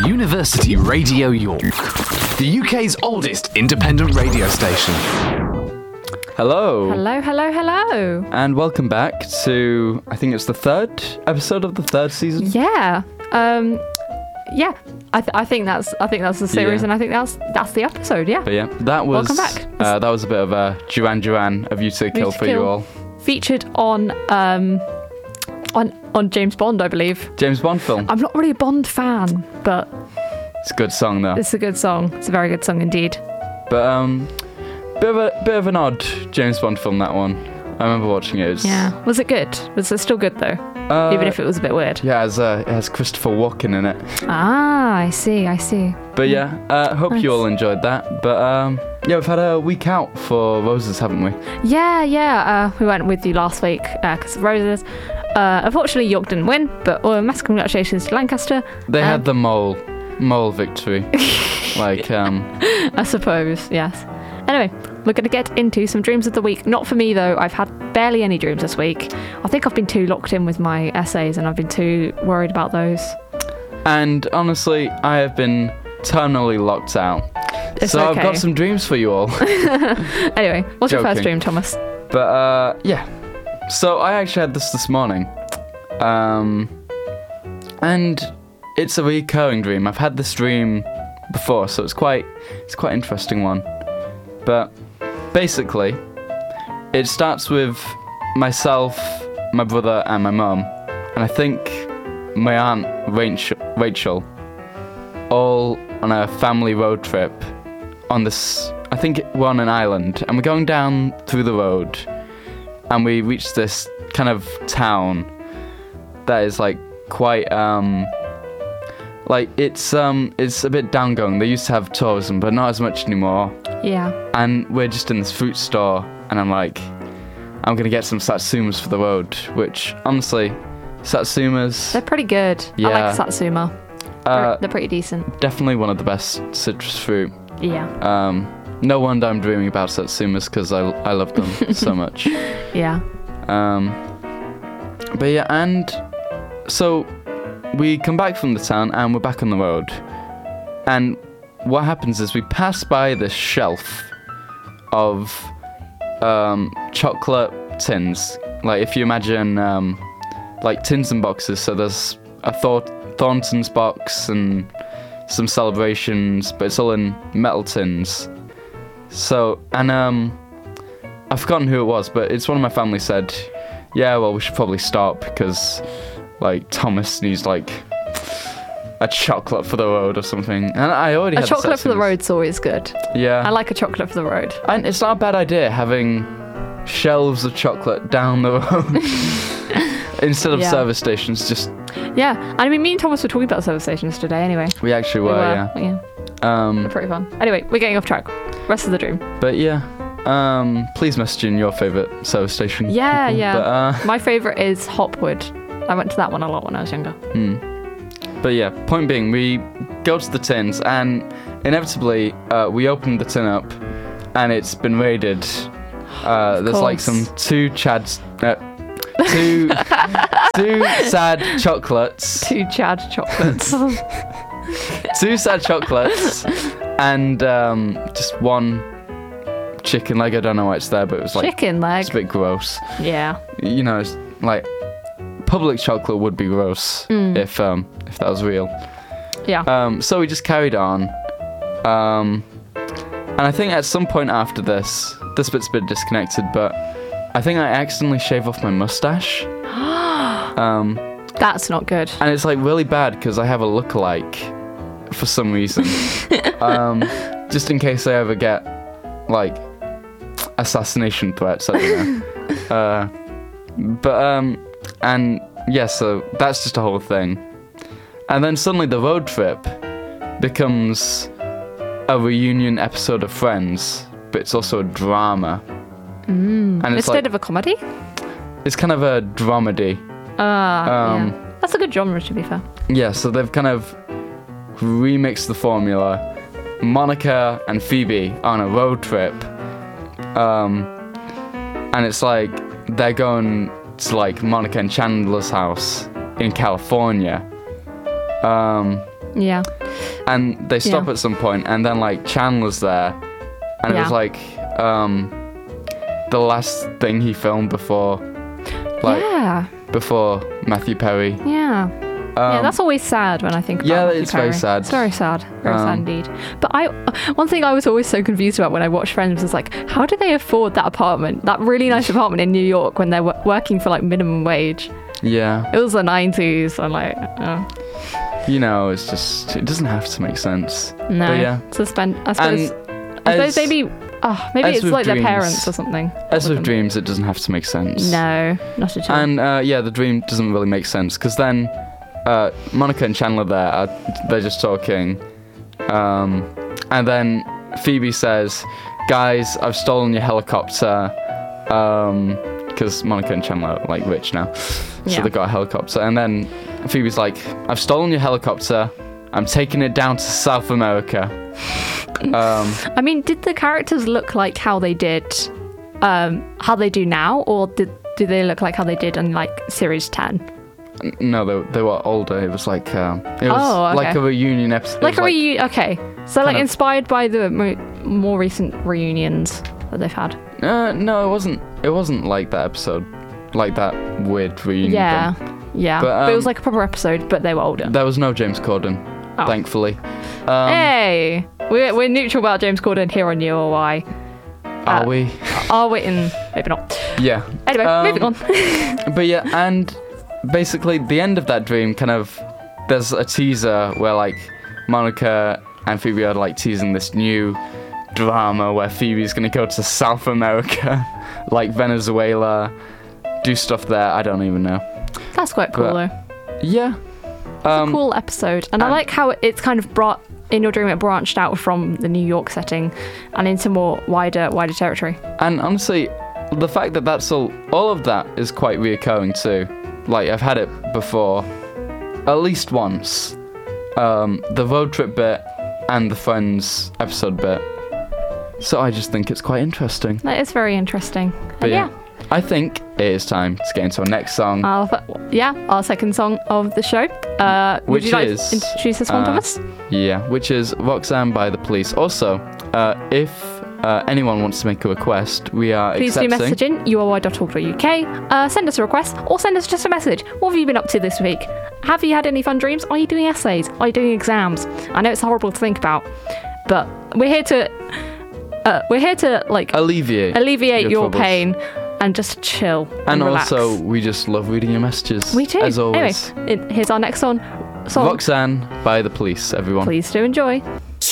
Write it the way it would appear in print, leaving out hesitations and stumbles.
University Radio York, the UK's oldest independent radio station. Hello. Hello. And welcome back to, I think it's the third episode of the third season. Yeah. I think that's the series, Yeah. and I think that's the episode. Yeah. But yeah, that was Welcome back. that was a bit of a Duran of You to Kill for you all. Featured on James Bond, I believe. James Bond film. I'm not really a Bond fan, but It's a good song though. it's a good song. It's a very good song indeed. But bit of an odd James Bond film, that one. I remember watching it. Yeah. Was it good? Was it still good though? Even if it was a bit weird. Yeah, it has Christopher Walken in it. Ah, I see. But yeah, hope Nice. you all enjoyed that. But yeah, we've had a week out for Roses, haven't we? Yeah. We went with you last week because of Roses. Unfortunately, York didn't win, but massive congratulations to Lancaster. They had the mole victory. I suppose, yes. Anyway, we're going to get into some dreams of the week. Not for me, though. I've had barely any dreams this week. I think I've been too locked in with my essays and I've been too worried about those. And honestly, I have been terminally locked out. It's so okay. I've got some dreams for you all. Anyway, what's your first Joking. dream, Thomas? But yeah. So I actually had this morning. And it's a recurring dream. I've had this dream before, so it's quite interesting one. But basically, it starts with myself, my brother, and my mum, and I think my aunt Rachel, all on a family road trip on this. I think we're on an island, and we're going down through the road, and we reach this kind of town that is like quite it's a bit downgoing. They used to have tourism, but not as much anymore. Yeah. And we're just in this fruit store, and I'm like, I'm gonna get some satsumas for the road, which honestly, satsumas, They're pretty good. Yeah. I like Satsuma. They're pretty decent. definitely one of the best citrus fruit. Yeah. No wonder I'm dreaming about satsumas, because I love them so much. Yeah. But yeah, and so we come back from the town and we're back on the road, and what happens is we pass by this shelf of chocolate tins, like if you imagine like tins and boxes. So there's a Thornton's box and some Celebrations, but it's all in metal tins. So, and I've forgotten who it was, but it's one of my family said, yeah, well, we should probably stop because like Thomas needs like a chocolate for the road or something. And I already A had chocolate for the Satsumas. road's always good. Yeah. I like a chocolate for the road. And it's not a bad idea having shelves of chocolate down the road instead of Yeah. service stations. Just Yeah. And I mean, me and Thomas were talking about service stations today anyway. we actually were, yeah. They're pretty fun. Anyway, we're getting off track. Rest of the dream. But yeah, please message in your favourite service station. Yeah, people. yeah. But, My favourite is Hopwood. I went to that one a lot when I was younger. but yeah, point being, we go to the tins and inevitably we open the tin up and it's been raided. There's like course. some two sad chocolates. Two Chad chocolates. Two sad chocolates and just one chicken leg. I don't know why it's there, but it was like Chicken leg. it's a bit gross. Yeah. You know, it's like public chocolate would be gross if that was real. Yeah. So we just carried on, and I think at some point after this bit's a bit disconnected, but I think I accidentally shave off my mustache. That's not good. And it's like really bad because I have a lookalike for some reason. Just in case I ever get like assassination threats, I don't know. And yeah, so that's just a whole thing. And then suddenly the road trip becomes a reunion episode of Friends, but it's also a drama. And it's Instead of a comedy? it's kind of a dramedy. Yeah. That's a good genre, to be fair. Yeah, so they've kind of remixed the formula. Monica and Phoebe are on a road trip, and it's like they're going to like Monica and Chandler's house in California. Yeah. And they stop Yeah. at some point, and then like Chandler's there, and it was Yeah. like the last thing he filmed before, like before Matthew Perry. Yeah, that's always sad when I think about Matthew it's very Perry. sad. It's very sad. Very sad indeed. But one thing I was always so confused about when I watched Friends was like, how do they afford that apartment, that really nice apartment in New York when they're working for like minimum wage? Yeah. It was the 90s. I'm like, You know, it's just, it doesn't have to make sense. no. But yeah. I suppose maybe as it's with like their dreams- parents or something. As with dreams, it doesn't have to make sense. No, not at all. And the dream doesn't really make sense because then Monica and Chandler they're just talking, and then Phoebe says, "Guys, I've stolen your helicopter," because Monica and Chandler are like rich now, so they got a helicopter. And then Phoebe's like, "I've stolen your helicopter. I'm taking it down to South America." I mean, did the characters look like how they did, how they do now, or do they look like how they did in like series 10? No, they were older. It was like okay. like a reunion episode. Like a reunion? Okay, so like of- inspired by the more recent reunions that they've had. No, it wasn't. It wasn't like that episode, like that weird reunion. Yeah, thing. yeah. But, But it was like a proper episode, but they were older. There was no James Corden, thankfully. Hey, we're neutral about James Corden here on UOY. Are we? Are we? Maybe not. Yeah. Anyway, moving on. But yeah, and basically the end of that dream kind of, there's a teaser where like Monica and Phoebe are like teasing this new drama where Phoebe's gonna go to South America, like Venezuela, do stuff there. I don't even know. That's quite cool But- though. Yeah. Cool episode, and I like how it's kind of brought in your dream. It branched out from the New York setting and into more wider territory. And honestly, the fact that that's all of that is quite reoccurring too. Like I've had it before, at least once. The road trip bit and the Friends episode bit. So I just think it's quite interesting. That is very interesting. But And yeah, I think it is time to get into our next song. our second song of the show. Would Which you like is, to introduce this one, Thomas? Which is Roxanne by The Police. Also, if anyone wants to make a request, we are Please do accepting. message in uoy.org.uk. Send us a request or send us just a message. What have you been up to this week? Have you had any fun dreams? Are you doing essays? Are you doing exams? I know it's horrible to think about, but we're here to like alleviate your troubles. pain and just chill And relax. also, we just love reading your messages. We do. As always. Anyway, here's our next song. Roxanne by The Police, everyone. Please do enjoy.